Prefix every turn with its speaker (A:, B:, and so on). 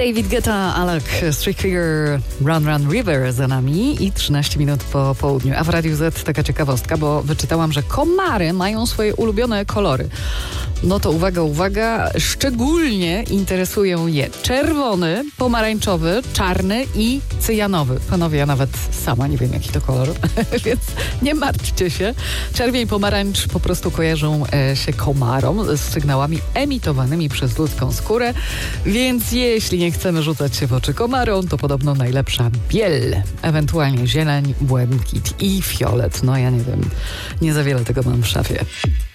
A: David Guetta, Alok, Street Figure, Run Run River za nami i 13 minut po południu. A w Radiu Z taka ciekawostka, bo wyczytałam, że komary mają swoje ulubione kolory. No to uwaga, szczególnie interesują je czerwony, pomarańczowy, czarny i cyjanowy. Panowie, ja nawet sama nie wiem, jaki to kolor, więc nie martwcie się. Czerwień i pomarańcz po prostu kojarzą się komarom z sygnałami emitowanymi przez ludzką skórę, więc jeśli nie chcemy rzucać się w oczy komarom, to podobno najlepsza biel, ewentualnie zieleń, błękit i fiolet. No ja nie wiem, nie za wiele tego mam w szafie.